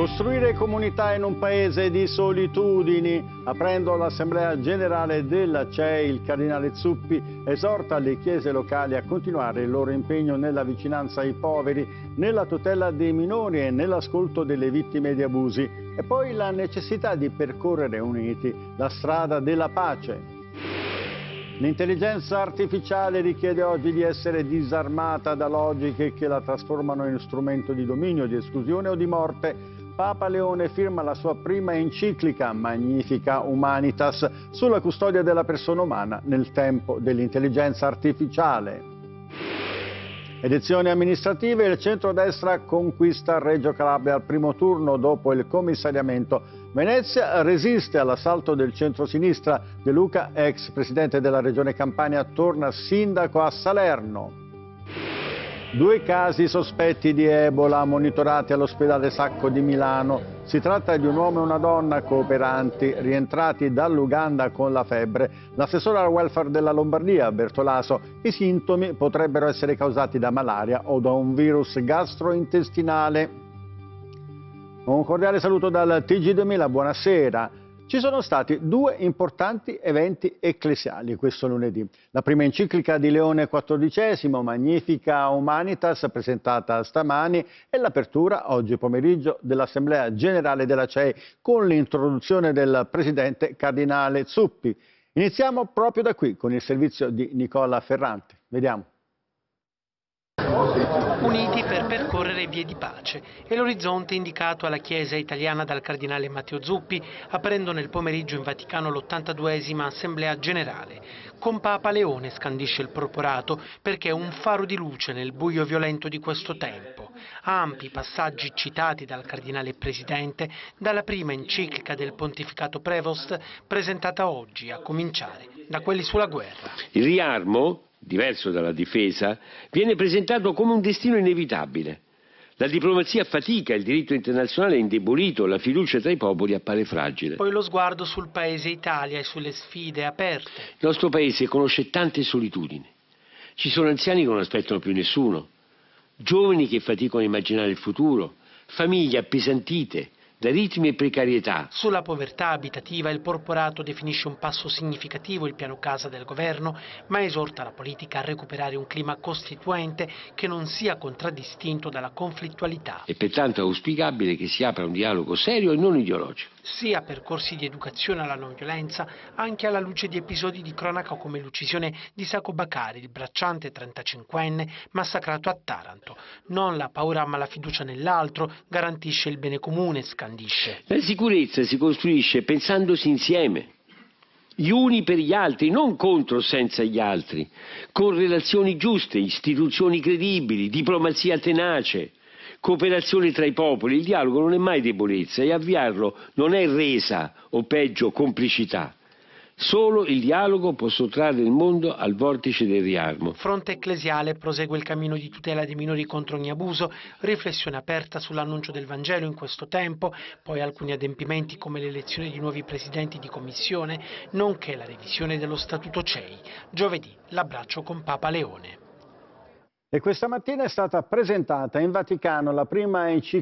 Costruire comunità in un paese di solitudini. Aprendo l'Assemblea Generale della CEI, il Cardinale Zuppi esorta le chiese locali a continuare il loro impegno nella vicinanza ai poveri, nella tutela dei minori e nell'ascolto delle vittime di abusi. E poi la necessità di percorrere uniti la strada della pace. L'intelligenza artificiale richiede oggi di essere disarmata da logiche che la trasformano in strumento di dominio, di esclusione o di morte. Papa Leone firma la sua prima enciclica, Magnificat Humanitas, sulla custodia della persona umana nel tempo dell'intelligenza artificiale. Elezioni amministrative, il centrodestra conquista Reggio Calabria al primo turno dopo il commissariamento. Venezia resiste all'assalto del centrosinistra. De Luca, ex presidente della regione Campania, torna sindaco a Salerno. 2 casi sospetti di Ebola monitorati all'ospedale Sacco di Milano. Si tratta di un uomo e una donna cooperanti rientrati dall'Uganda con la febbre. L'assessore al welfare della Lombardia, Bertolaso, i sintomi potrebbero essere causati da malaria o da un virus gastrointestinale. Un cordiale saluto dal TG2000, buonasera. Ci sono stati 2 importanti eventi ecclesiali questo lunedì. La prima enciclica di Leone XIV, Magnificat Humanitas, presentata stamani, e l'apertura oggi pomeriggio dell'Assemblea Generale della CEI con l'introduzione del presidente Cardinale Zuppi. Iniziamo proprio da qui con il servizio di Nicola Ferrante. Vediamo. Uniti per percorrere vie di pace è l'orizzonte indicato alla Chiesa italiana dal Cardinale Matteo Zuppi, aprendo nel pomeriggio in Vaticano l'82esima Assemblea Generale. Con Papa Leone, scandisce il Proporato, perché è un faro di luce nel buio violento di questo tempo. Ampi passaggi citati dal Cardinale Presidente dalla prima enciclica del Pontificato Prevost, presentata oggi, a cominciare da quelli sulla guerra. Il riarmo, diverso dalla difesa, viene presentato come un destino inevitabile. La diplomazia fatica, il diritto internazionale è indebolito, la fiducia tra i popoli appare fragile. Poi lo sguardo sul paese Italia e sulle sfide aperte. Il nostro paese conosce tante solitudini. Ci sono anziani che non aspettano più nessuno, giovani che faticano a immaginare il futuro, famiglie appesantite da ritmi e precarietà. Sulla povertà abitativa il Porporato definisce un passo significativo il piano casa del governo, ma esorta la politica a recuperare un clima costituente che non sia contraddistinto dalla conflittualità. È pertanto auspicabile che si apra un dialogo serio e non ideologico. Sia percorsi di educazione alla non violenza, anche alla luce di episodi di cronaca come l'uccisione di Sacco Bacari, il bracciante 35enne massacrato a Taranto. Non la paura ma la fiducia nell'altro garantisce il bene comune, scandisce. La sicurezza si costruisce pensandosi insieme, gli uni per gli altri, non contro o senza gli altri, con relazioni giuste, istituzioni credibili, diplomazia tenace, cooperazione tra i popoli. Il dialogo non è mai debolezza e avviarlo non è resa o peggio complicità. Solo il dialogo può sottrarre il mondo al vortice del riarmo. Fronte ecclesiale prosegue il cammino di tutela dei minori contro ogni abuso, riflessione aperta sull'annuncio del Vangelo in questo tempo, poi alcuni adempimenti come l'elezione di nuovi presidenti di commissione, nonché la revisione dello Statuto CEI. Giovedì l'abbraccio con Papa Leone. E questa mattina è stata presentata in Vaticano la prima enciclica